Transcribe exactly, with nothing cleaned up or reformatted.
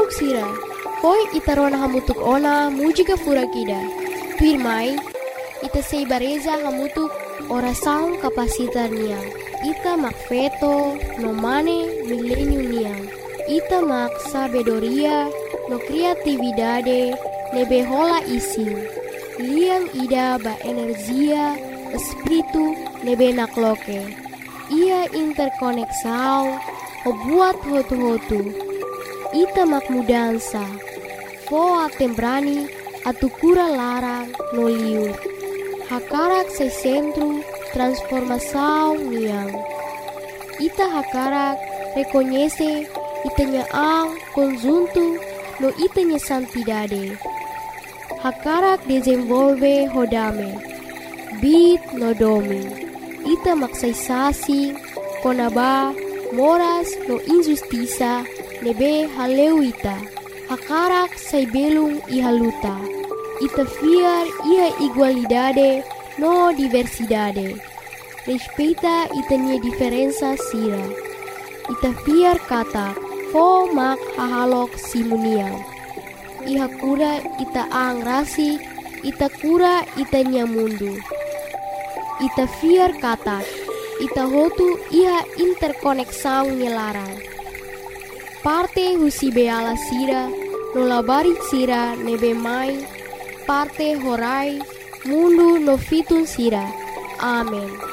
Hahalok sira, poi itarona hamutuk ona mujika furakida. Pirmai, ita seibareza hamutuk ora saung kapasitar niang. Ita mak veto no mane milenio niang. Ita mak sabedoria no kreatividade nebe hola ising. Liang ida ba energia espiritu nebe nakloke. Ia interkoneksau ho buat hotu-hotu. Ita mak mudansa. Foa tembrani atu kura larang no liu. Hakarak se centro transformação niang. Ita hakarak reconhece itanya ang conjunto no itanya santidade. Hakarak desenvolve hodame. Bit no domi. Ita maksaisasi konaba moras no injustiça nebe haleu ita. Hakarak sai belung ihaluta. Ita fiar ia igualdade no diversidade. Respeita itanya diferença sira. Ita fiar kata fo mak hahalok simuniang. Iha kura ita ang rasi, ita kura itanya mundu. Ita fiar kata, ita hotu iha interkoneksang nyelarang. Parte husi beala sira, nolabari sira nebe mai, parte horai, mundu no fitun sira. Amen.